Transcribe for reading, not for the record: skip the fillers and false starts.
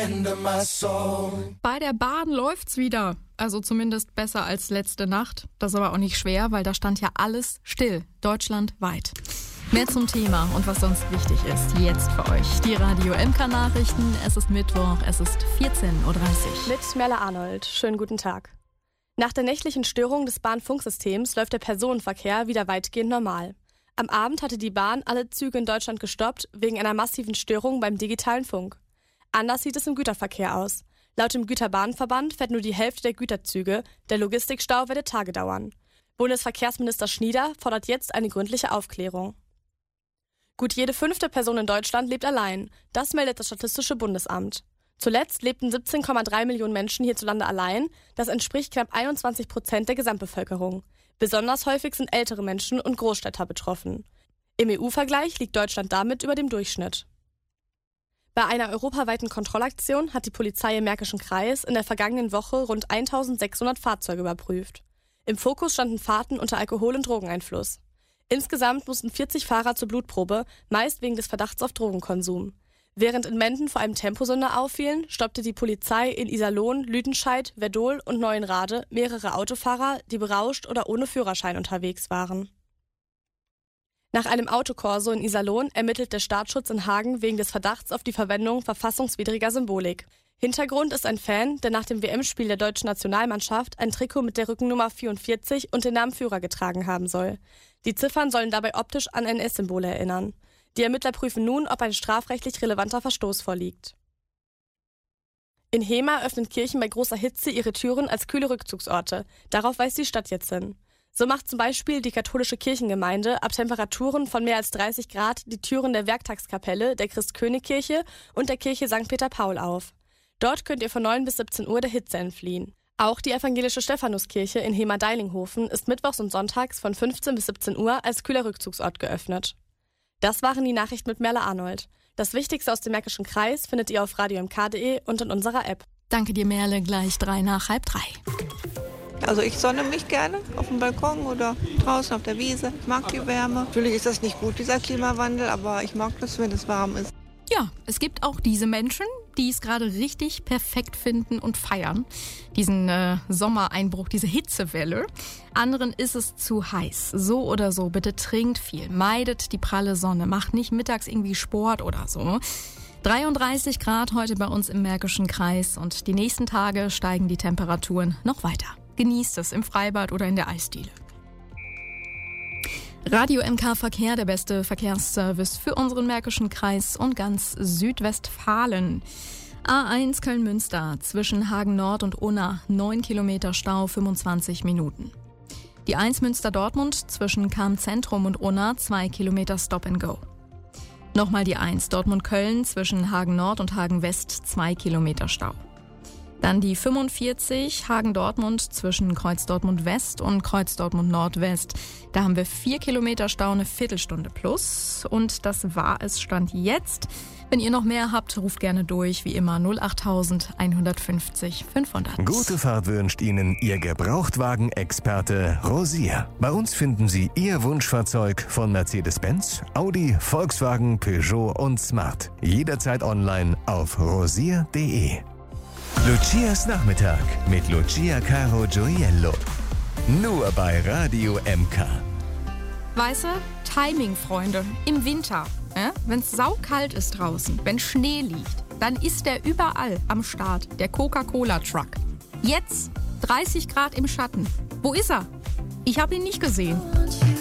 Bei der Bahn läuft's wieder. Also zumindest besser als letzte Nacht. Das ist aber auch nicht schwer, weil da stand ja alles still, deutschlandweit. Mehr zum Thema und was sonst wichtig ist, jetzt für euch. Die Radio MK-Nachrichten. Es ist Mittwoch, es ist 14.30 Uhr. Mit Merle Arnold. Schönen guten Tag. Nach der nächtlichen Störung des Bahnfunksystems läuft der Personenverkehr wieder weitgehend normal. Am Abend hatte die Bahn alle Züge in Deutschland gestoppt, wegen einer massiven Störung beim digitalen Funk. Anders sieht es im Güterverkehr aus. Laut dem Güterbahnverband fährt nur die Hälfte der Güterzüge. Der Logistikstau werde Tage dauern. Bundesverkehrsminister Schnieder fordert jetzt eine gründliche Aufklärung. Gut jede 5. Person in Deutschland lebt allein. Das meldet das Statistische Bundesamt. Zuletzt lebten 17,3 Millionen Menschen hierzulande allein. Das entspricht knapp 21% der Gesamtbevölkerung. Besonders häufig sind ältere Menschen und Großstädter betroffen. Im EU-Vergleich liegt Deutschland damit über dem Durchschnitt. Bei einer europaweiten Kontrollaktion hat die Polizei im Märkischen Kreis in der vergangenen Woche rund 1600 Fahrzeuge überprüft. Im Fokus standen Fahrten unter Alkohol- und Drogeneinfluss. Insgesamt mussten 40 Fahrer zur Blutprobe, meist wegen des Verdachts auf Drogenkonsum. Während in Menden vor allem Temposünder auffielen, stoppte die Polizei in Iserlohn, Lüdenscheid, Werdohl und Neuenrade mehrere Autofahrer, die berauscht oder ohne Führerschein unterwegs waren. Nach einem Autokorso in Iserlohn ermittelt der Staatsschutz in Hagen wegen des Verdachts auf die Verwendung verfassungswidriger Symbolik. Hintergrund ist ein Fan, der nach dem WM-Spiel der deutschen Nationalmannschaft ein Trikot mit der Rückennummer 44 und den Namen Führer getragen haben soll. Die Ziffern sollen dabei optisch an NS-Symbole erinnern. Die Ermittler prüfen nun, ob ein strafrechtlich relevanter Verstoß vorliegt. In Hemer öffnen Kirchen bei großer Hitze ihre Türen als kühle Rückzugsorte. Darauf weist die Stadt jetzt hin. So macht zum Beispiel die katholische Kirchengemeinde ab Temperaturen von mehr als 30 Grad die Türen der Werktagskapelle, der Christ-König-Kirche und der Kirche St. Peter-Paul auf. Dort könnt ihr von 9 bis 17 Uhr der Hitze entfliehen. Auch die evangelische Stephanuskirche in Hemer-Deilinghofen ist mittwochs und sonntags von 15 bis 17 Uhr als kühler Rückzugsort geöffnet. Das waren die Nachrichten mit Merle Arnold. Das Wichtigste aus dem Märkischen Kreis findet ihr auf radiomk.de und in unserer App. Danke dir, Merle. Gleich 3:30. Also ich sonne mich gerne auf dem Balkon oder draußen auf der Wiese. Ich mag die Wärme. Natürlich ist das nicht gut, dieser Klimawandel, aber ich mag das, wenn es warm ist. Ja, es gibt auch diese Menschen, die es gerade richtig perfekt finden und feiern. Diesen Sommereinbruch, diese Hitzewelle. Anderen ist es zu heiß. So oder so, bitte trinkt viel. Meidet die pralle Sonne. Macht nicht mittags irgendwie Sport oder so. 33 Grad heute bei uns im Märkischen Kreis und die nächsten Tage steigen die Temperaturen noch weiter. Genießt es im Freibad oder in der Eisdiele. Radio MK Verkehr, der beste Verkehrsservice für unseren Märkischen Kreis und ganz Südwestfalen. A1 Köln-Münster zwischen Hagen Nord und Unna 9 Kilometer Stau, 25 Minuten. Die 1 Münster-Dortmund zwischen Cham-Zentrum und Unna 2 Kilometer Stop and Go. Nochmal die 1 Dortmund-Köln zwischen Hagen Nord und Hagen West 2 Kilometer Stau. Dann die 45 Hagen-Dortmund zwischen Kreuz Dortmund West und Kreuz Dortmund Nordwest. Da haben wir 4 Kilometer Stau, eine Viertelstunde plus. Und das war es Stand jetzt. Wenn ihr noch mehr habt, ruft gerne durch, wie immer 08000 150 500. Gute Fahrt wünscht Ihnen Ihr Gebrauchtwagen-Experte Rosier. Bei uns finden Sie Ihr Wunschfahrzeug von Mercedes-Benz, Audi, Volkswagen, Peugeot und Smart. Jederzeit online auf rosier.de. Lucias Nachmittag mit Lucia Caro Gioiello. Nur bei Radio MK. Weißt du, Timing, Freunde, im Winter, wenn es saukalt ist draußen, wenn Schnee liegt, dann ist der überall am Start, der Coca-Cola-Truck. Jetzt 30 Grad im Schatten. Wo ist er? Ich habe ihn nicht gesehen.